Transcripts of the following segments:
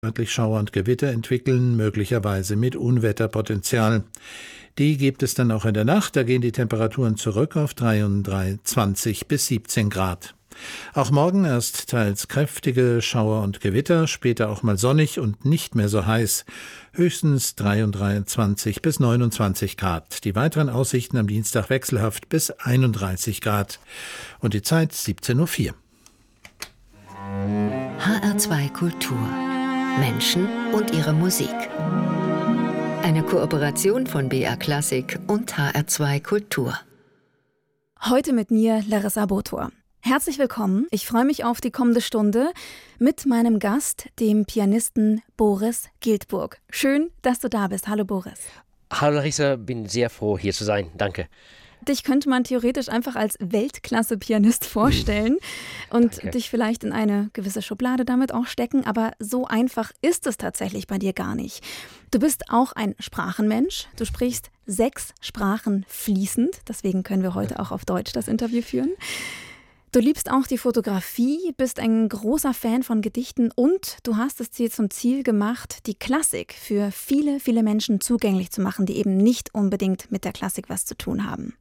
Örtlich Schauer und Gewitter entwickeln, möglicherweise mit Unwetterpotenzial. Die gibt es dann auch in der Nacht. Da gehen die Temperaturen zurück auf 23 bis 17 Grad. Auch morgen erst teils kräftige Schauer und Gewitter, später auch mal sonnig und nicht mehr so heiß. Höchstens 23 bis 29 Grad. Die weiteren Aussichten am Dienstag wechselhaft bis 31 Grad. Und die Zeit 17:04 Uhr. HR2 Kultur. Menschen und ihre Musik. Eine Kooperation von BR Klassik und HR2 Kultur. Heute mit mir Larissa Botor. Herzlich willkommen. Ich freue mich auf die kommende Stunde mit meinem Gast, dem Pianisten Boris Giltburg. Schön, dass du da bist. Hallo Boris. Hallo Larissa, bin sehr froh, hier zu sein. Danke. Dich könnte man theoretisch einfach als Weltklasse-Pianist vorstellen und Danke. dich vielleicht in eine gewisse Schublade damit auch stecken, aber so einfach ist es tatsächlich bei dir gar nicht. Du bist auch ein Sprachenmensch, du sprichst 6 Sprachen fließend, deswegen können wir heute auch auf Deutsch das Interview führen. Du liebst auch die Fotografie, bist ein großer Fan von Gedichten und du hast es dir zum Ziel gemacht, die Klassik für viele, viele Menschen zugänglich zu machen, die eben nicht unbedingt mit der Klassik was zu tun haben.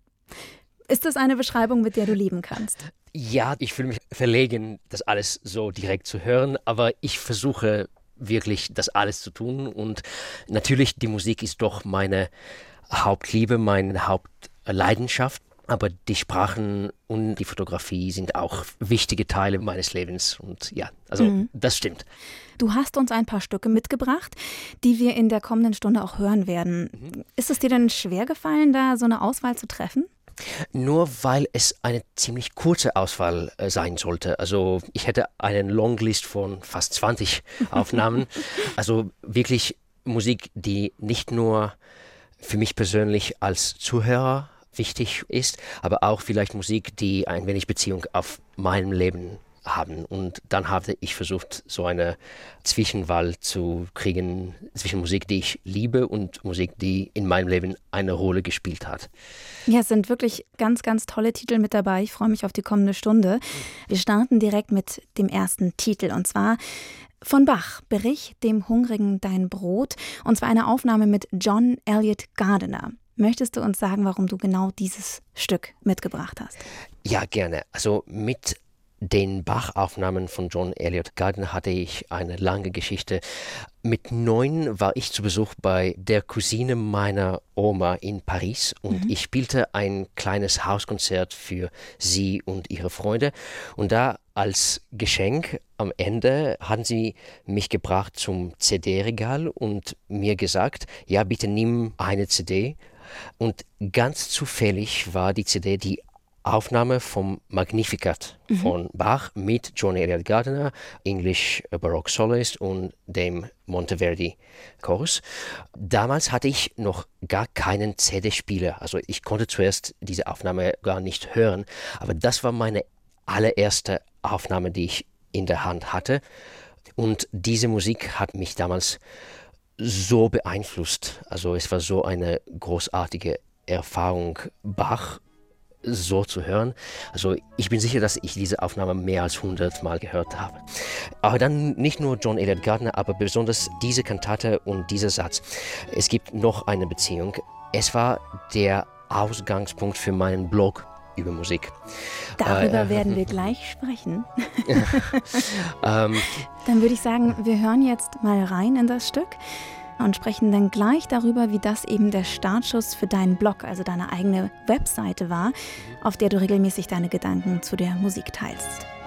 Ist das eine Beschreibung, mit der du leben kannst? Ja, ich fühle mich verlegen, das alles so direkt zu hören, aber ich versuche wirklich, das alles zu tun. Und natürlich, die Musik ist doch meine Hauptliebe, meine Hauptleidenschaft. Aber die Sprachen und die Fotografie sind auch wichtige Teile meines Lebens. Und ja, also das stimmt. Du hast uns ein paar Stücke mitgebracht, die wir in der kommenden Stunde auch hören werden. Ist es dir denn schwer gefallen, da so eine Auswahl zu treffen? Nur weil es eine ziemlich kurze Auswahl sein sollte. Also ich hätte einen Longlist von fast 20 Aufnahmen. Also wirklich Musik, die nicht nur für mich persönlich als Zuhörer wichtig ist, aber auch vielleicht Musik, die ein wenig Beziehung auf mein Leben haben. Und dann habe ich versucht, so eine Zwischenwahl zu kriegen zwischen Musik, die ich liebe und Musik, die in meinem Leben eine Rolle gespielt hat. Ja, es sind wirklich ganz, ganz tolle Titel mit dabei. Ich freue mich auf die kommende Stunde. Wir starten direkt mit dem ersten Titel und zwar von Bach, Brich dem Hungrigen dein Brot, und zwar eine Aufnahme mit John Eliot Gardiner. Möchtest du uns sagen, warum du genau dieses Stück mitgebracht hast? Ja, gerne. Also mit den Bach-Aufnahmen von John Eliot Gardiner hatte ich eine lange Geschichte. Mit 9 war ich zu Besuch bei der Cousine meiner Oma in Paris und ich spielte ein kleines Hauskonzert für sie und ihre Freunde. Und da als Geschenk am Ende hatten sie mich gebracht zum CD-Regal und mir gesagt, ja, bitte nimm eine CD. Und ganz zufällig war die CD die Aufnahme vom Magnificat von Bach mit John Eliot Gardiner, English Baroque Soloist und dem Monteverdi Chorus. Damals hatte ich noch gar keinen CD-Spieler, also ich konnte zuerst diese Aufnahme gar nicht hören, aber das war meine allererste Aufnahme, die ich in der Hand hatte. Und diese Musik hat mich damals so beeinflusst. Also es war so eine großartige Erfahrung, Bach so zu hören. Also ich bin sicher, dass ich diese Aufnahme mehr als 100 Mal gehört habe. Aber dann nicht nur John Eliot Gardiner, aber besonders diese Kantate und dieser Satz. Es gibt noch eine Beziehung. Es war der Ausgangspunkt für meinen Blog über Musik. Darüber werden wir gleich sprechen. Dann würde ich sagen, wir hören jetzt mal rein in das Stück und sprechen dann gleich darüber, wie das eben der Startschuss für deinen Blog, also deine eigene Webseite war, auf der du regelmäßig deine Gedanken zu der Musik teilst.